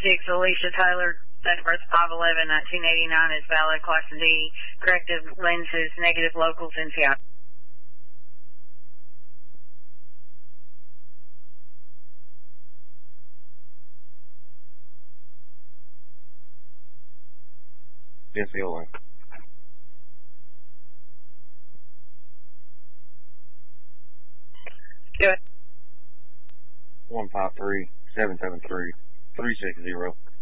Alicia Taylor, date of birth 5/11/1989, is valid, class D, corrective lenses, negative locals in Seattle. Densiola. Good. 153-773-360.